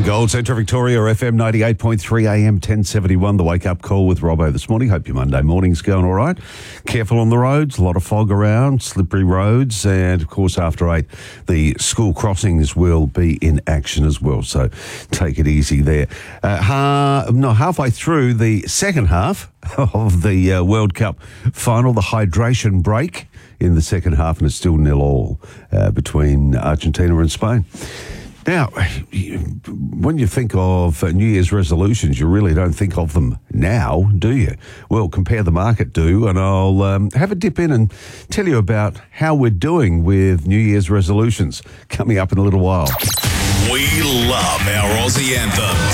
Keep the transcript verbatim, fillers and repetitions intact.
I'm Gold, Central Victoria, F M ninety-eight point three, A M ten seventy-one, the wake-up call with Robbo this morning. Hope your Monday morning's going all right. Careful on the roads, a lot of fog around, slippery roads, and, of course, after eight, the school crossings will be in action as well, so take it easy there. Uh, ha- no, halfway through the second half of the uh, World Cup final, the hydration break in the second half, and it's still nil all uh, between Argentina and Spain. Now, when you think of New Year's resolutions, you really don't think of them now, do you? Well, Compare the Market do, and I'll um, have a dip in and tell you about how we're doing with New Year's resolutions coming up in a little while. We love our Aussie anthem.